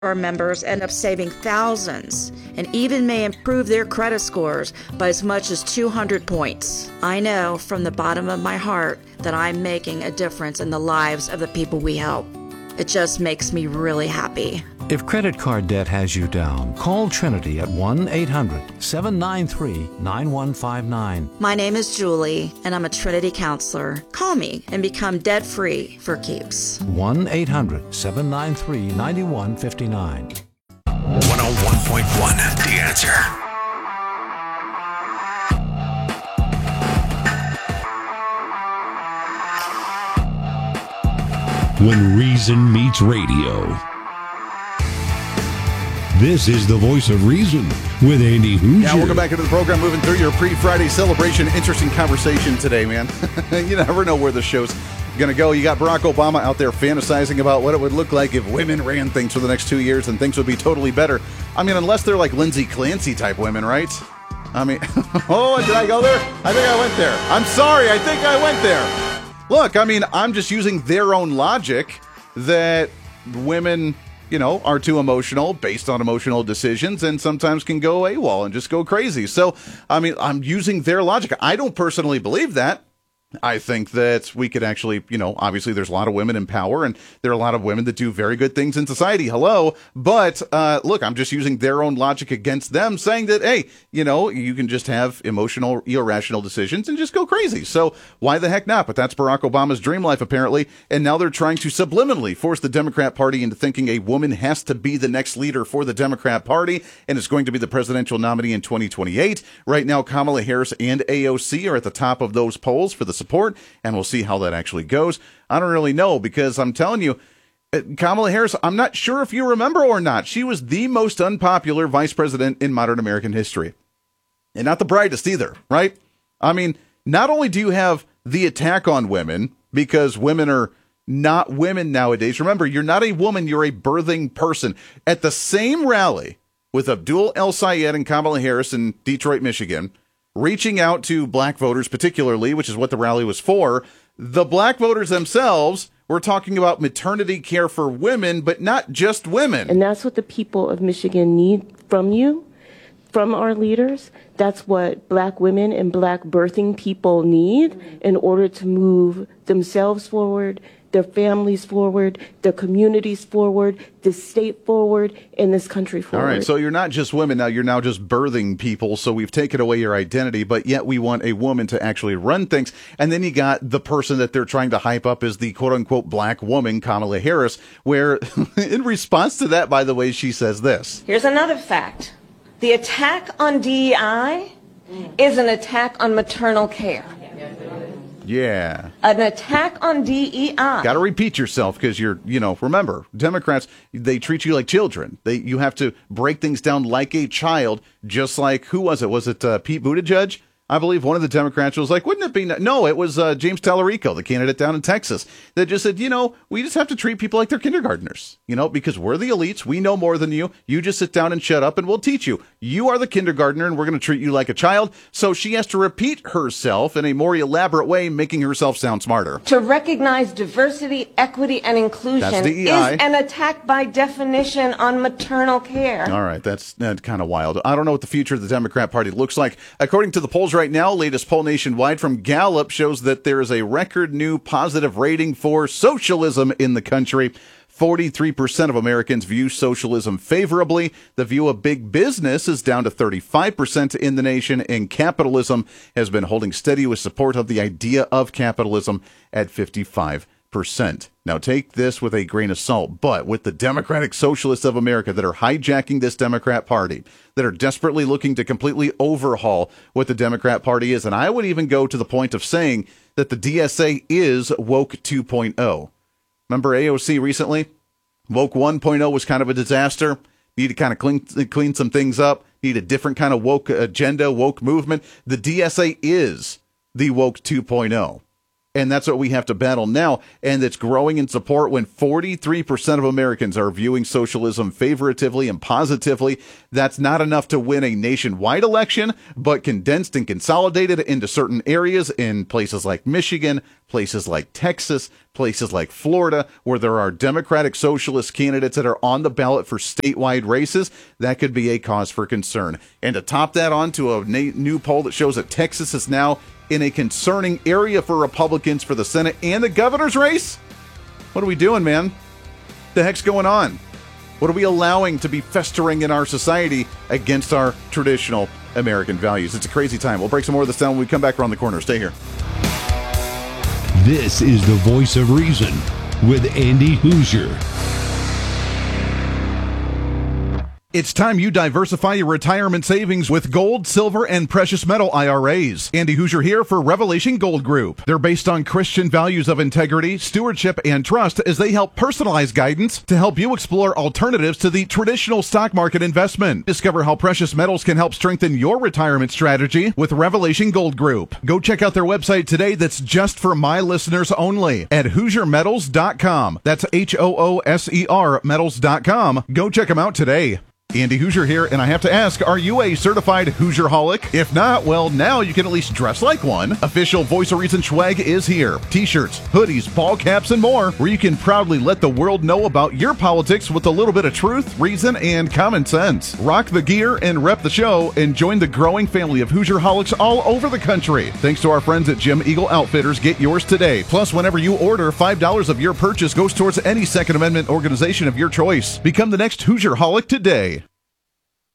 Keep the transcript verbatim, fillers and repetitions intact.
Our members end up saving thousands and even may improve their credit scores by as much as two hundred points. I know from the bottom of my heart that I'm making a difference in the lives of the people we help. It just makes me really happy. If credit card debt has you down, call Trinity at one eight hundred seven nine three nine one five nine. My name is Julie, and I'm a Trinity counselor. Call me and become debt-free for keeps. one eight hundred seven nine three nine one five nine. one oh one point one, The Answer. When reason meets radio. This is the voice of reason with Andy Hoosier. Yeah, welcome back into the program. Moving through your pre-Friday celebration. Interesting conversation today, man. You never know where the show's going to go. You got Barack Obama out there fantasizing about what it would look like if women ran things for the next two years and things would be totally better. I mean, unless they're like Lindsay Clancy type women, right? I mean, oh, did I go there? I think I went there. I'm sorry. I think I went there. Look, I mean, I'm just using their own logic that women, you know, are too emotional based on emotional decisions and sometimes can go AWOL and just go crazy. So, I mean, I'm using their logic. I don't personally believe that. I think that we could actually, you know, obviously there's a lot of women in power and there are a lot of women that do very good things in society. Hello. But uh, look, I'm just using their own logic against them, saying that, hey, you know, you can just have emotional, irrational decisions and just go crazy. So why the heck not? But that's Barack Obama's dream life, apparently. And now they're trying to subliminally force the Democrat Party into thinking a woman has to be the next leader for the Democrat Party and is going to be the presidential nominee in twenty twenty-eight. Right now, Kamala Harris and A O C are at the top of those polls for the support, and we'll see how that actually goes. I don't really know, because I'm telling you, Kamala Harris, I'm not sure if you remember or not, she was the most unpopular vice president in modern American history. And not the brightest either, right? I mean, not only do you have the attack on women, because women are not women nowadays. Remember, you're not a woman, you're a birthing person. At the same rally with Abdul El-Sayed and Kamala Harris in Detroit, Michigan, reaching out to black voters particularly, which is what the rally was for, the black voters themselves were talking about maternity care for women, but not just women. And that's what the people of Michigan need from you, from our leaders. That's what black women and black birthing people need in order to move themselves forward, their families forward, their communities forward, the state forward, and this country forward. All right, so you're not just women now, you're now just birthing people, so we've taken away your identity, but yet we want a woman to actually run things. And then you got the person that they're trying to hype up as the quote-unquote black woman, Kamala Harris, where in response to that, by the way, she says this. Here's another fact. The attack on D E I is an attack on maternal care. Yeah. An attack on D E I. Got to repeat yourself, because you're, you know, remember, Democrats, they treat you like children. They, you have to break things down like a child, just like, who was it? Was it uh, Pete Buttigieg? I believe one of the Democrats was like, wouldn't it be, no, it was uh, James Tallarico, the candidate down in Texas, that just said, you know, we just have to treat people like they're kindergartners, you know, because we're the elites. We know more than you. You just sit down and shut up and we'll teach you. You are the kindergartner and we're going to treat you like a child. So she has to repeat herself in a more elaborate way, making herself sound smarter. To recognize diversity, equity, and inclusion That's D E I. is an attack by definition on maternal care. All right, that's, that's kind of wild. I don't know what the future of the Democrat Party looks like. According to the polls right now, latest poll nationwide from Gallup shows that there is a record new positive rating for socialism in the country. forty-three percent of Americans view socialism favorably. The view of big business is down to thirty-five percent in the nation, and capitalism has been holding steady with support of the idea of capitalism at fifty-five percent. Now take this with a grain of salt, but with the Democratic Socialists of America that are hijacking this Democrat Party, that are desperately looking to completely overhaul what the Democrat Party is, and I would even go to the point of saying that the D S A is woke two point oh. Remember A O C recently? Woke one point oh was kind of a disaster. Need to kind of clean, clean some things up. Need a different kind of woke agenda, woke movement. The D S A is the woke two point oh. And that's what we have to battle now. And it's growing in support when forty-three percent of Americans are viewing socialism favoritively and positively. That's not enough to win a nationwide election, but condensed and consolidated into certain areas in places like Michigan, places like Texas, places like Florida, where there are Democratic Socialist candidates that are on the ballot for statewide races, that could be a cause for concern. And to top that on to a na- new poll that shows that Texas is now in a concerning area for Republicans for the Senate and the governor's race? What are we doing, man? The heck's going on? What are we allowing to be festering in our society against our traditional American values? It's a crazy time. We'll break some more of this down when we come back around the corner. Stay here. This is the Voice of Reason with Andy Hoosier. It's time you diversify your retirement savings with gold, silver, and precious metal I R As. Andy Hoosier here for Revelation Gold Group. They're based on Christian values of integrity, stewardship, and trust as they help personalize guidance to help you explore alternatives to the traditional stock market investment. Discover how precious metals can help strengthen your retirement strategy with Revelation Gold Group. Go check out their website today that's just for my listeners only at hoosier metals dot com. That's H O O S E R metals dot com. Go check them out today. Andy Hoosier here, and I have to ask, are you a certified Hoosier-holic? If not, well, now you can at least dress like one. Official Voice of Reason swag is here. T-shirts, hoodies, ball caps, and more, where you can proudly let the world know about your politics with a little bit of truth, reason, and common sense. Rock the gear and rep the show, and join the growing family of Hoosier-holics all over the country. Thanks to our friends at Jim Eagle Outfitters, get yours today. Plus, whenever you order, five dollars of your purchase goes towards any Second Amendment organization of your choice. Become the next Hoosier-holic today.